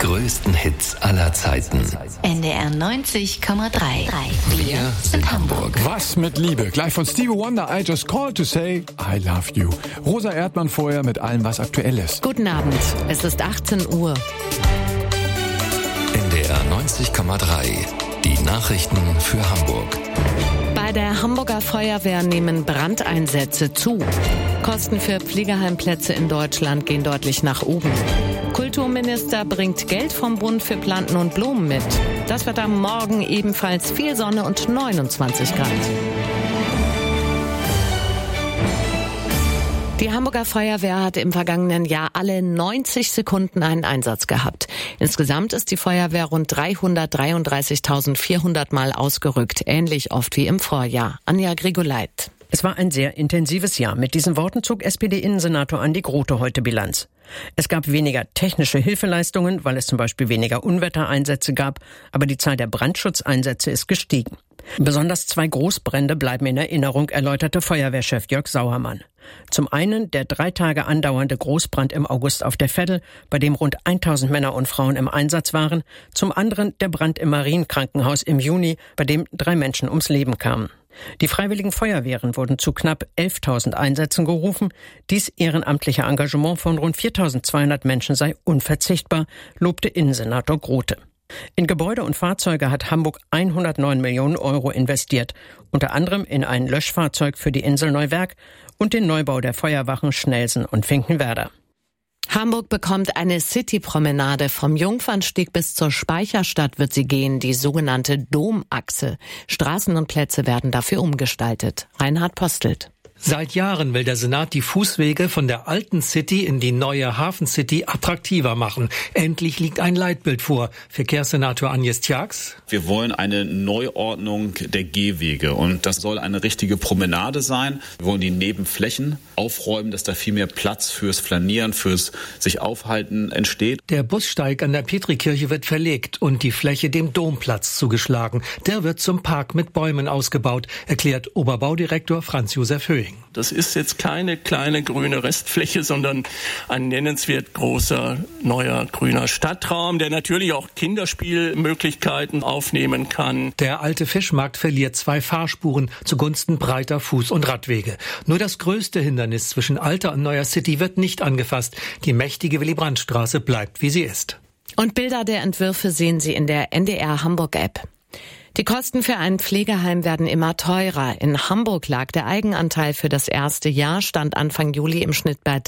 größten Hits aller Zeiten. NDR 90,3. Wir sind Hamburg. Was mit Liebe? Gleich von Stevie Wonder, I Just Called to Say I Love You. Rosa Erdmann vorher mit allem, was aktuell ist. Guten Abend, es ist 18 Uhr. NDR 90,3. Die Nachrichten für Hamburg. Bei der Hamburger Feuerwehr nehmen Brandeinsätze zu. Kosten für Pflegeheimplätze in Deutschland gehen deutlich nach oben. Kulturminister bringt Geld vom Bund für Planten und Blumen mit. Das wird am Morgen ebenfalls viel Sonne und 29 Grad. Die Hamburger Feuerwehr hat im vergangenen Jahr alle 90 Sekunden einen Einsatz gehabt. Insgesamt ist die Feuerwehr rund 333.400 Mal ausgerückt, ähnlich oft wie im Vorjahr. Anja Grigoleit. Es war ein sehr intensives Jahr. Mit diesen Worten zog SPD-Innensenator Andi Grote heute Bilanz. Es gab weniger technische Hilfeleistungen, weil es zum Beispiel weniger Unwettereinsätze gab, aber die Zahl der Brandschutzeinsätze ist gestiegen. Besonders 2 Großbrände bleiben in Erinnerung, erläuterte Feuerwehrchef Jörg Sauermann. Zum einen der 3 Tage andauernde Großbrand im August auf der Veddel, bei dem rund 1000 Männer und Frauen im Einsatz waren. Zum anderen der Brand im Marienkrankenhaus im Juni, bei dem 3 Menschen ums Leben kamen. Die Freiwilligen Feuerwehren wurden zu knapp 11.000 Einsätzen gerufen. Dies ehrenamtliche Engagement von rund 4.200 Menschen sei unverzichtbar, lobte Innensenator Grote. In Gebäude und Fahrzeuge hat Hamburg 109 Millionen Euro investiert, unter anderem in ein Löschfahrzeug für die Insel Neuwerk und den Neubau der Feuerwachen Schnelsen und Finkenwerder. Hamburg bekommt eine City-Promenade. Vom Jungfernstieg bis zur Speicherstadt wird sie gehen, die sogenannte Domachse. Straßen und Plätze werden dafür umgestaltet. Reinhard Postelt. Seit Jahren will der Senat die Fußwege von der alten City in die neue Hafencity attraktiver machen. Endlich liegt ein Leitbild vor. Verkehrssenator Agnes Tjax. Wir wollen eine Neuordnung der Gehwege und das soll eine richtige Promenade sein. Wir wollen die Nebenflächen aufräumen, dass da viel mehr Platz fürs Flanieren, fürs sich aufhalten entsteht. Der Bussteig an der Petrikirche wird verlegt und die Fläche dem Domplatz zugeschlagen. Der wird zum Park mit Bäumen ausgebaut, erklärt Oberbaudirektor Franz Josef Höhing. Das ist jetzt keine kleine grüne Restfläche, sondern ein nennenswert großer, neuer, grüner Stadtraum, der natürlich auch Kinderspielmöglichkeiten aufnehmen kann. Der alte Fischmarkt verliert 2 Fahrspuren zugunsten breiter Fuß- und Radwege. Nur das größte Hindernis zwischen alter und neuer City wird nicht angefasst. Die mächtige Willy-Brandt-Straße bleibt, wie sie ist. Und Bilder der Entwürfe sehen Sie in der NDR Hamburg-App. Die Kosten für ein Pflegeheim werden immer teurer. In Hamburg lag der Eigenanteil für das erste Jahr, stand Anfang Juli im Schnitt bei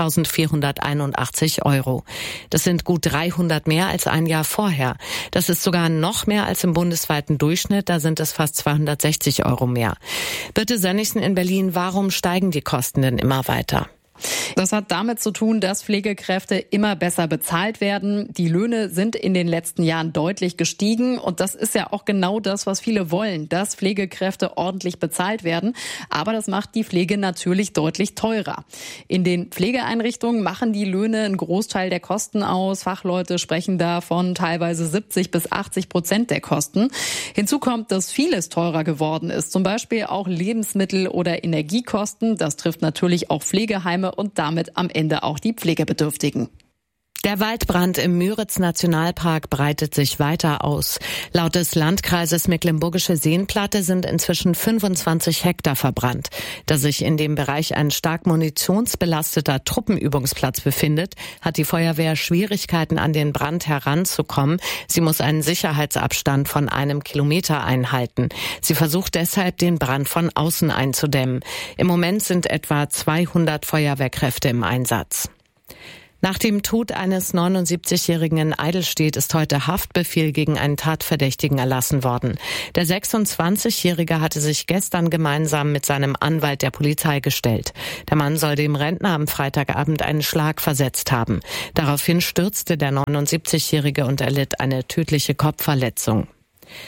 3.481 €. Das sind gut 300 mehr als ein Jahr vorher. Das ist sogar noch mehr als im bundesweiten Durchschnitt, da sind es fast 260 € mehr. Birte Sönnigsen in Berlin, warum steigen die Kosten denn immer weiter? Das hat damit zu tun, dass Pflegekräfte immer besser bezahlt werden. Die Löhne sind in den letzten Jahren deutlich gestiegen und das ist ja auch genau das, was viele wollen, dass Pflegekräfte ordentlich bezahlt werden. Aber das macht die Pflege natürlich deutlich teurer. In den Pflegeeinrichtungen machen die Löhne einen Großteil der Kosten aus. Fachleute sprechen da von teilweise 70-80% der Kosten. Hinzu kommt, dass vieles teurer geworden ist, zum Beispiel auch Lebensmittel oder Energiekosten. Das trifft natürlich auch Pflegeheime und damit am Ende auch die Pflegebedürftigen. Der Waldbrand im Müritz-Nationalpark breitet sich weiter aus. Laut des Landkreises Mecklenburgische Seenplatte sind inzwischen 25 Hektar verbrannt. Da sich in dem Bereich ein stark munitionsbelasteter Truppenübungsplatz befindet, hat die Feuerwehr Schwierigkeiten, an den Brand heranzukommen. Sie muss einen Sicherheitsabstand von 1 Kilometer einhalten. Sie versucht deshalb, den Brand von außen einzudämmen. Im Moment sind etwa 200 Feuerwehrkräfte im Einsatz. Nach dem Tod eines 79-Jährigen in Eidelstedt ist heute Haftbefehl gegen einen Tatverdächtigen erlassen worden. Der 26-Jährige hatte sich gestern gemeinsam mit seinem Anwalt der Polizei gestellt. Der Mann soll dem Rentner am Freitagabend einen Schlag versetzt haben. Daraufhin stürzte der 79-Jährige und erlitt eine tödliche Kopfverletzung.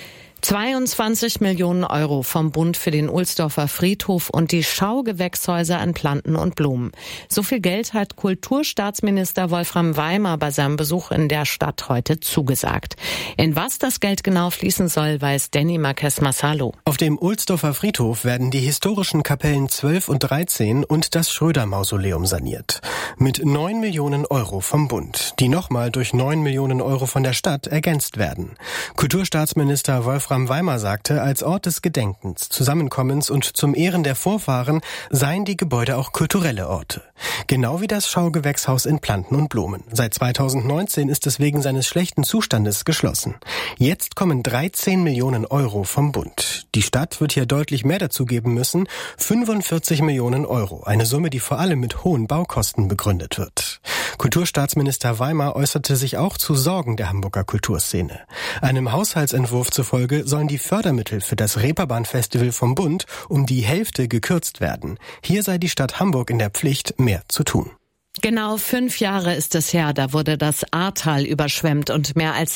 22 Millionen Euro vom Bund für den Ohlsdorfer Friedhof und die Schaugewächshäuser an Planten und Blumen. So viel Geld hat Kulturstaatsminister Wolfram Weimer bei seinem Besuch in der Stadt heute zugesagt. In was das Geld genau fließen soll, weiß Danny Marquez-Massalo. Auf dem Ohlsdorfer Friedhof werden die historischen Kapellen 12 und 13 und das Schröder-Mausoleum saniert. Mit 9 Millionen Euro vom Bund, die nochmal durch 9 Millionen Euro von der Stadt ergänzt werden. Kulturstaatsminister Wolfram Weimer sagte, als Ort des Gedenkens, Zusammenkommens und zum Ehren der Vorfahren seien die Gebäude auch kulturelle Orte. Genau wie das Schaugewächshaus in Planten und Blumen. Seit 2019 ist es wegen seines schlechten Zustandes geschlossen. Jetzt kommen 13 Millionen Euro vom Bund. Die Stadt wird hier deutlich mehr dazu geben müssen, 45 Millionen Euro. Eine Summe, die vor allem mit hohen Baukosten begründet wird. Kulturstaatsminister Weimer äußerte sich auch zu Sorgen der Hamburger Kulturszene. Einem Haushaltsentwurf zufolge sollen die Fördermittel für das Reeperbahn-Festival vom Bund um die Hälfte gekürzt werden. Hier sei die Stadt Hamburg in der Pflicht, mehr zu tun. Genau 5 Jahre ist es her, da wurde das Ahrtal überschwemmt und mehr als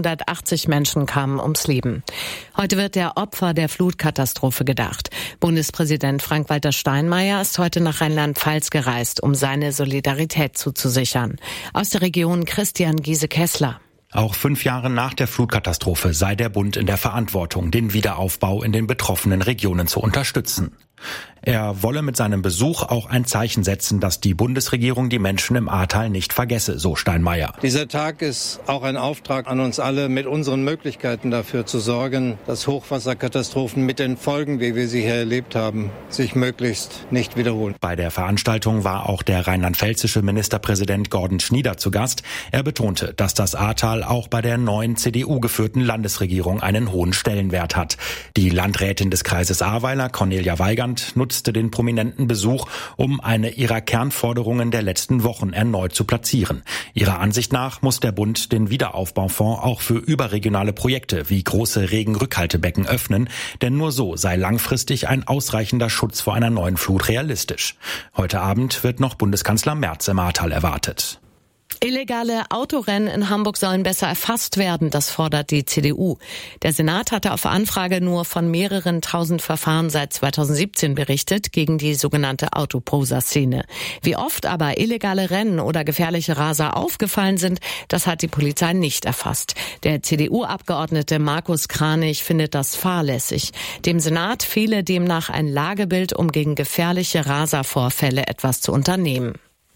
180 Menschen kamen ums Leben. Heute wird der Opfer der Flutkatastrophe gedacht. Bundespräsident Frank-Walter Steinmeier ist heute nach Rheinland-Pfalz gereist, um seine Solidarität zuzusichern. Aus der Region Christian Giese-Kessler. Auch 5 Jahre nach der Flutkatastrophe sei der Bund in der Verantwortung, den Wiederaufbau in den betroffenen Regionen zu unterstützen. Er wolle mit seinem Besuch auch ein Zeichen setzen, dass die Bundesregierung die Menschen im Ahrtal nicht vergesse, so Steinmeier. Dieser Tag ist auch ein Auftrag an uns alle, mit unseren Möglichkeiten dafür zu sorgen, dass Hochwasserkatastrophen mit den Folgen, wie wir sie hier erlebt haben, sich möglichst nicht wiederholen. Bei der Veranstaltung war auch der rheinland-pfälzische Ministerpräsident Gordon Schnieder zu Gast. Er betonte, dass das Ahrtal auch bei der neuen CDU-geführten Landesregierung einen hohen Stellenwert hat. Die Landrätin des Kreises Ahrweiler, Cornelia Weigand, nutzte den prominenten Besuch, um eine ihrer Kernforderungen der letzten Wochen erneut zu platzieren. Ihrer Ansicht nach muss der Bund den Wiederaufbaufonds auch für überregionale Projekte wie große Regenrückhaltebecken öffnen, denn nur so sei langfristig ein ausreichender Schutz vor einer neuen Flut realistisch. Heute Abend wird noch Bundeskanzler Merz im Ahrtal erwartet. Illegale Autorennen in Hamburg sollen besser erfasst werden, das fordert die CDU. Der Senat hatte auf Anfrage nur von mehreren tausend Verfahren seit 2017 berichtet gegen die sogenannte Autoposer-Szene. Wie oft aber illegale Rennen oder gefährliche Raser aufgefallen sind, das hat die Polizei nicht erfasst. Der CDU-Abgeordnete Markus Kranich findet das fahrlässig. Dem Senat fehle demnach ein Lagebild, um gegen gefährliche Raservorfälle etwas zu unternehmen.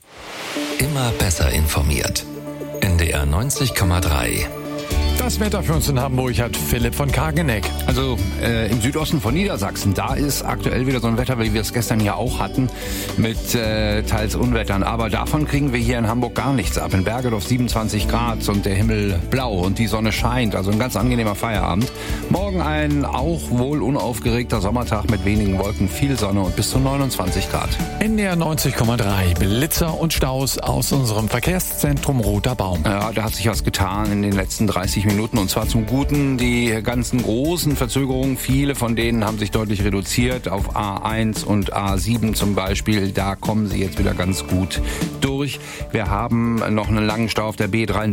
Immer besser informiert. NDR 90,3. Das Wetter für uns in Hamburg hat Philipp von Kageneck. Also im Südosten von Niedersachsen, da ist aktuell wieder so ein Wetter, wie wir es gestern ja auch hatten, mit teils Unwettern. Aber davon kriegen wir hier in Hamburg gar nichts ab. In Bergedorf 27 Grad und der Himmel blau und die Sonne scheint. Also ein ganz angenehmer Feierabend. Morgen ein auch wohl unaufgeregter Sommertag mit wenigen Wolken, viel Sonne und bis zu 29 Grad. NDR 90,3. Blitzer und Staus aus unserem Verkehrszentrum Roter Baum. Ja, da hat sich was getan in den letzten 30 Minuten und zwar zum Guten. Die ganzen großen Verzögerungen, viele von denen haben sich deutlich reduziert. Auf A1 und A7 zum Beispiel, da kommen sie jetzt wieder ganz gut durch. Wir haben noch einen langen Stau auf der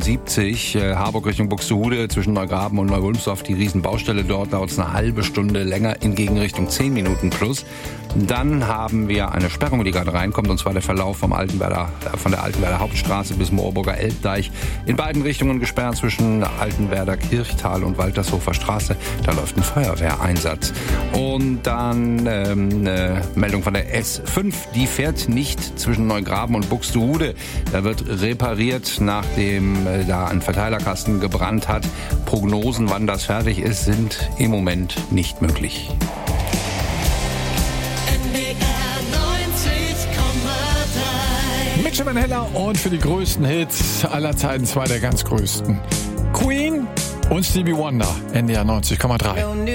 B73, Harburg Richtung Buxtehude zwischen Neugraben und Neuwulmsdorf. Die Riesenbaustelle dort dauert es eine halbe Stunde länger, in Gegenrichtung 10 Minuten plus. Dann haben wir eine Sperrung, die gerade reinkommt, und zwar der Verlauf von der Altenwerder Hauptstraße bis Moorburger Elbdeich. In beiden Richtungen gesperrt zwischen Altenwerder Kirchtal und Waltershofer Straße. Da läuft ein Feuerwehreinsatz. Und dann eine Meldung von der S5, die fährt nicht zwischen Neugraben und Buxtehude. Da wird repariert, nachdem da ein Verteilerkasten gebrannt hat. Prognosen, wann das fertig ist, sind im Moment nicht möglich. Mit Van Heller und für die größten Hits aller Zeiten 2 der ganz größten. Queen und Stevie Wonder, NDR 90,3.